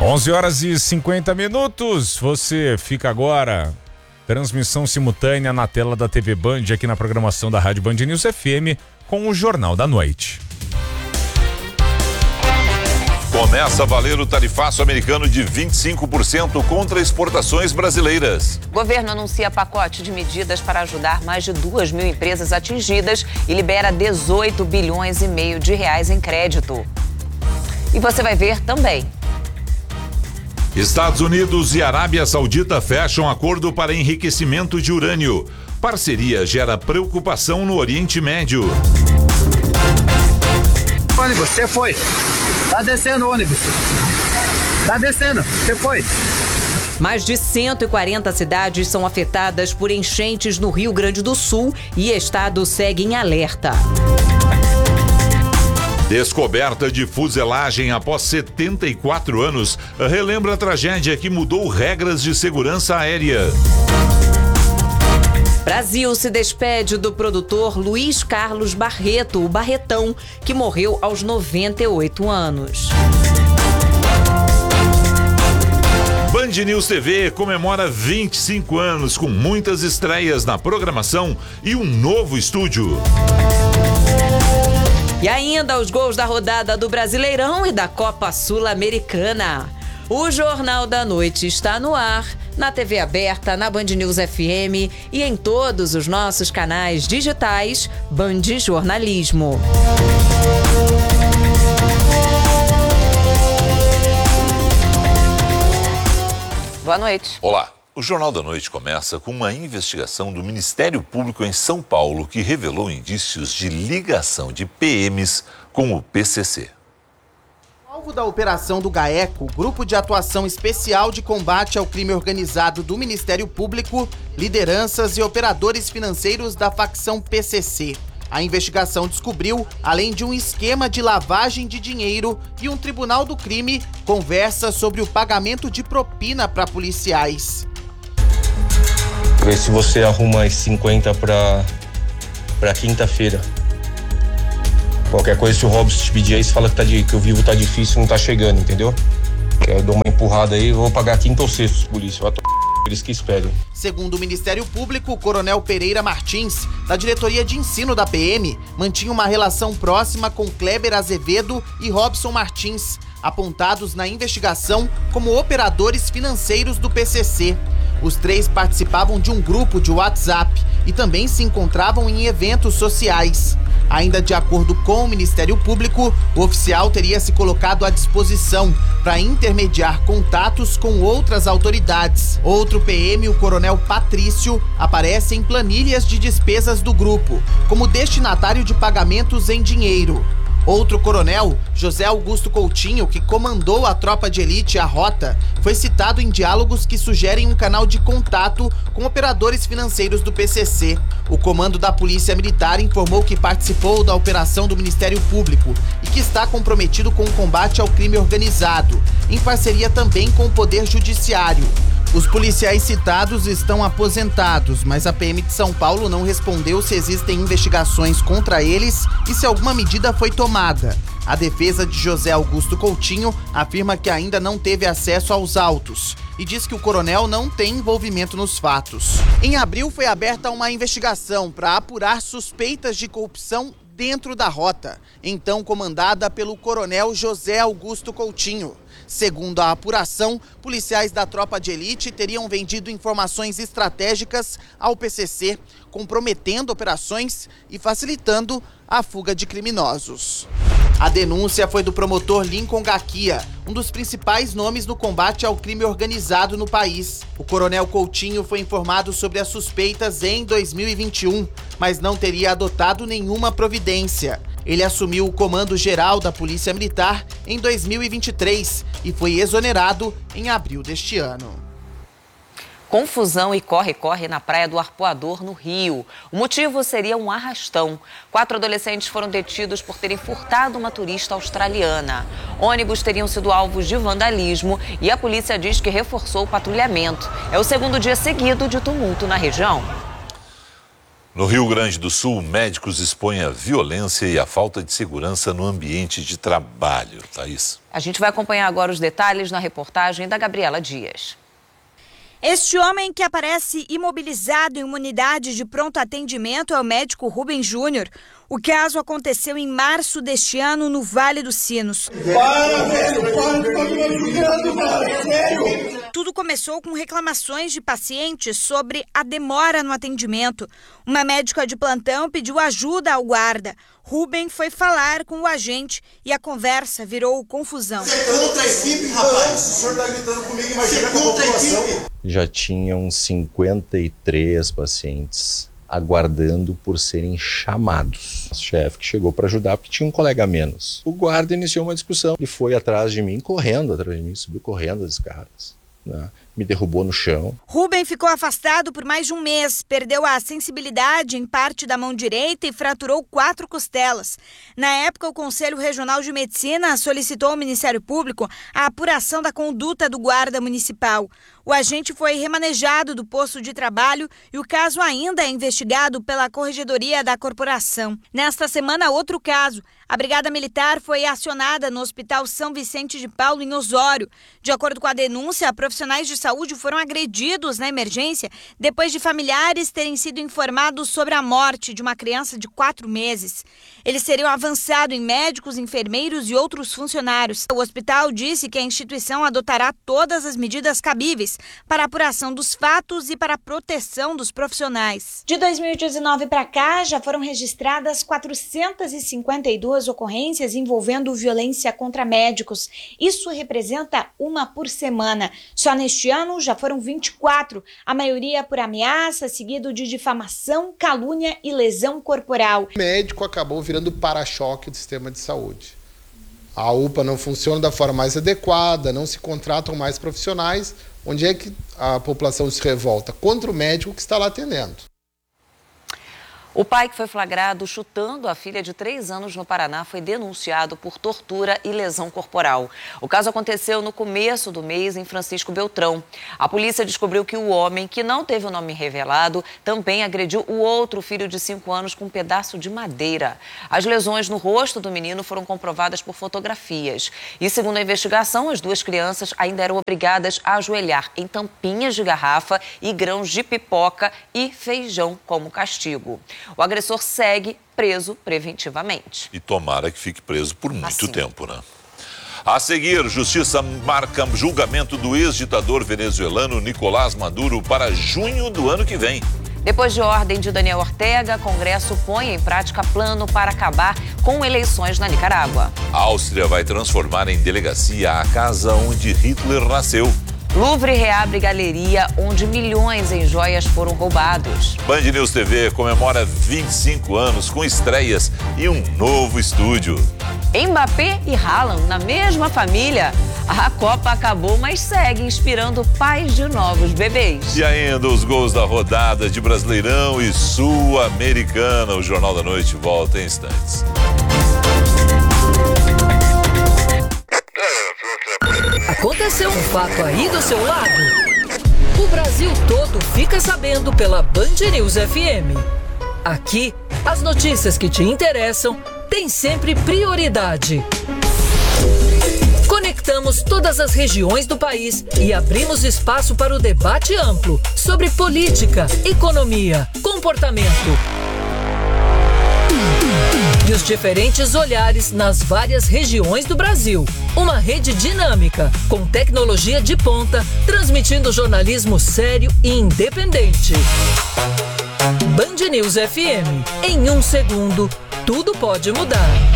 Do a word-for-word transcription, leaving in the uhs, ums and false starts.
onze horas e cinquenta minutos. Você fica agora, transmissão simultânea na tela da T V Band, aqui na programação da Rádio Band News F M, com o Jornal da Noite. Começa a valer o tarifaço americano de vinte e cinco por cento contra exportações brasileiras. O governo anuncia pacote de medidas para ajudar mais de duas mil empresas atingidas e libera dezoito bilhões e meio de reais em crédito. E você vai ver também. Estados Unidos e Arábia Saudita fecham acordo para enriquecimento de urânio. Parceria gera preocupação no Oriente Médio. Ônibus, você foi. Tá descendo o ônibus. Tá descendo, você foi. Mais de cento e quarenta cidades são afetadas por enchentes no Rio Grande do Sul e estado segue em alerta. Descoberta de fuselagem após setenta e quatro anos relembra a tragédia que mudou regras de segurança aérea. Brasil se despede do produtor Luiz Carlos Barreto, o Barretão, que morreu aos noventa e oito anos. Band News T V comemora vinte e cinco anos com muitas estreias na programação e um novo estúdio. E ainda os gols da rodada do Brasileirão e da Copa Sul-Americana. O Jornal da Noite está no ar, na T V aberta, na Band News F M e em todos os nossos canais digitais Band Jornalismo. Boa noite. Olá. O Jornal da Noite começa com uma investigação do Ministério Público em São Paulo que revelou indícios de ligação de P Ms com o P C C. Alvo da operação do GAECO, Grupo de Atuação Especial de Combate ao Crime Organizado do Ministério Público, lideranças e operadores financeiros da facção P C C. A investigação descobriu, além de um esquema de lavagem de dinheiro e um tribunal do crime, conversa sobre o pagamento de propina para policiais. Vê se você arruma as cinquenta para para quinta-feira. Qualquer coisa, se o Robson te pedir aí, você fala que, tá de, que o vivo tá difícil, não tá chegando, entendeu? Que eu dou uma empurrada aí, eu vou pagar quinta ou sexta, polícia. Vai to... eles que esperem. Segundo o Ministério Público, o Coronel Pereira Martins, da Diretoria de Ensino da P M, mantinha uma relação próxima com Kleber Azevedo e Robson Martins, apontados na investigação como operadores financeiros do P C C. Os três participavam de um grupo de WhatsApp e também se encontravam em eventos sociais. Ainda de acordo com o Ministério Público, o oficial teria se colocado à disposição para intermediar contatos com outras autoridades. Outro P M, o Coronel Patrício, aparece em planilhas de despesas do grupo, como destinatário de pagamentos em dinheiro. Outro coronel, José Augusto Coutinho, que comandou a tropa de elite, a Rota, foi citado em diálogos que sugerem um canal de contato com operadores financeiros do P C C. O comando da Polícia Militar informou que participou da operação do Ministério Público e que está comprometido com o combate ao crime organizado, em parceria também com o Poder Judiciário. Os policiais citados estão aposentados, mas a P M de São Paulo não respondeu se existem investigações contra eles e se alguma medida foi tomada. A defesa de José Augusto Coutinho afirma que ainda não teve acesso aos autos e diz que o coronel não tem envolvimento nos fatos. Em abril foi aberta uma investigação para apurar suspeitas de corrupção dentro da Rota, então comandada pelo coronel José Augusto Coutinho. Segundo a apuração, policiais da tropa de elite teriam vendido informações estratégicas ao P C C, comprometendo operações e facilitando a fuga de criminosos. A denúncia foi do promotor Lincoln Gaquia, um dos principais nomes no combate ao crime organizado no país. O coronel Coutinho foi informado sobre as suspeitas em dois mil e vinte e um, mas não teria adotado nenhuma providência. Ele assumiu o comando geral da Polícia Militar em dois mil e vinte e três e foi exonerado em abril deste ano. Confusão e corre-corre na Praia do Arpoador, no Rio. O motivo seria um arrastão. Quatro adolescentes foram detidos por terem furtado uma turista australiana. Ônibus teriam sido alvos de vandalismo e a polícia diz que reforçou o patrulhamento. É o segundo dia seguido de tumulto na região. No Rio Grande do Sul, médicos expõem a violência e a falta de segurança no ambiente de trabalho. Thaís. A gente vai acompanhar agora os detalhes na reportagem da Gabriela Dias. Este homem que aparece imobilizado em uma unidade de pronto atendimento é o médico Rubem Júnior. O caso aconteceu em março deste ano no Vale dos Sinos. Para, velho, para, tá me ajudando, cara, é sério. Tudo começou com reclamações de pacientes sobre a demora no atendimento. Uma médica de plantão pediu ajuda ao guarda. Rubem foi falar com o agente e a conversa virou confusão. Você é contra a equipe, rapaz? O senhor está gritando comigo, imagina com a população. Já tinham cinquenta e três pacientes aguardando por serem chamados. O chefe que chegou para ajudar porque tinha um colega a menos. O guarda iniciou uma discussão. Ele foi atrás de mim, correndo atrás de mim, subiu correndo as escadas. Né? Me derrubou no chão. Rubem ficou afastado por mais de um mês, perdeu a sensibilidade em parte da mão direita e fraturou quatro costelas. Na época, o Conselho Regional de Medicina solicitou ao Ministério Público a apuração da conduta do guarda municipal. O agente foi remanejado do posto de trabalho e o caso ainda é investigado pela Corregedoria da Corporação. Nesta semana, outro caso. A Brigada Militar foi acionada no Hospital São Vicente de Paulo, em Osório. De acordo com a denúncia, profissionais de saúde foram agredidos na emergência depois de familiares terem sido informados sobre a morte de uma criança de quatro meses. Eles seriam avançados em médicos, enfermeiros e outros funcionários. O hospital disse que a instituição adotará todas as medidas cabíveis para a apuração dos fatos e para a proteção dos profissionais. De dois mil e dezenove para cá, já foram registradas quatrocentas e cinquenta e duas ocorrências envolvendo violência contra médicos. Isso representa uma por semana. Só neste ano já foram vinte e quatro, a maioria por ameaça, seguido de difamação, calúnia e lesão corporal. O médico acabou virando para-choque do sistema de saúde. A U P A não funciona da forma mais adequada, não se contratam mais profissionais. Onde é que a população se revolta? Contra o médico que está lá atendendo. O pai que foi flagrado chutando a filha de três anos no Paraná foi denunciado por tortura e lesão corporal. O caso aconteceu no começo do mês em Francisco Beltrão. A polícia descobriu que o homem, que não teve o nome revelado, também agrediu o outro filho de cinco anos com um pedaço de madeira. As lesões no rosto do menino foram comprovadas por fotografias. E, segundo a investigação, as duas crianças ainda eram obrigadas a ajoelhar em tampinhas de garrafa e grãos de pipoca e feijão como castigo. O agressor segue preso preventivamente. E tomara que fique preso por muito assim. tempo, né? A seguir, Justiça marca julgamento do ex-ditador venezuelano Nicolás Maduro para junho do ano que vem. Depois de ordem de Daniel Ortega, Congresso põe em prática plano para acabar com eleições na Nicarágua. A Áustria vai transformar em delegacia a casa onde Hitler nasceu. Louvre reabre galeria onde milhões em joias foram roubados. Band News T V comemora vinte e cinco anos com estreias e um novo estúdio. Mbappé e Haaland na mesma família. A Copa acabou, mas segue inspirando pais de novos bebês. E ainda os gols da rodada de Brasileirão e Sul-Americana. O Jornal da Noite volta em instantes. Aconteceu um fato aí do seu lado? O Brasil todo fica sabendo pela Band News F M. Aqui, as notícias que te interessam têm sempre prioridade. Conectamos todas as regiões do país e abrimos espaço para o debate amplo sobre política, economia, comportamento e os diferentes olhares nas várias regiões do Brasil. Uma rede dinâmica, com tecnologia de ponta, transmitindo jornalismo sério e independente. Band News F M. Em um segundo, tudo pode mudar.